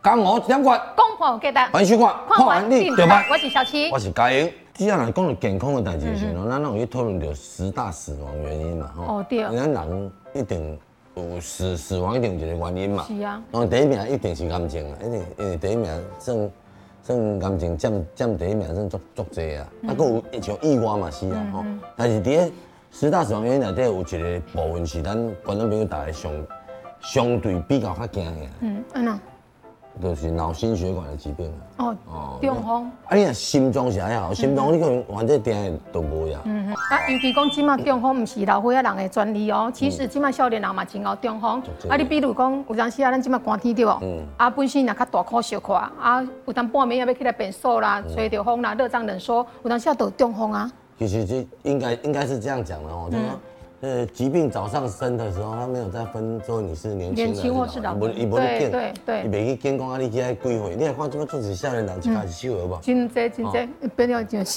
江湖点关， 公婆给答， 欢迎收看，看完你对吧？ 我是小七， 我是嘉英。既然讲到健康的代志时候，咱有去讨论到10大死亡原因嘛，吼。 哦对。 咱人一定有死亡一定有一个原因嘛。 是啊。 第一名一定是癌症啊，一定因为第一名算癌症占第一名算足济啊。啊，佫有像意外嘛是啊，吼。但是伫10大死亡原因内底有一个部分是咱观众朋友大家相对比较较惊的。 安怎？ 就是脑心血管的疾病哦，中风。 啊，你若心脏是还好，心脏你可能患这病都无呀。 啊，尤其讲即马中风，唔是老岁仔人的专利哦。其实即马少年人嘛真有中风。啊，你比如讲，有当时啊，咱即马寒天对无？啊，本身若较大颗小块，啊，有当半暝要起来变瘦啦，吹着风啦，热胀冷缩，有当时啊都有中风啊。 其实这应该是这样讲的哦，就是说。疾病早上生的时候，他没有再分说你是年轻的， 或是老， 伊无咧对， 伊袂去见讲啊，你现在几岁？你来看这个就是少年人一开始收有无？ 真济，变了就。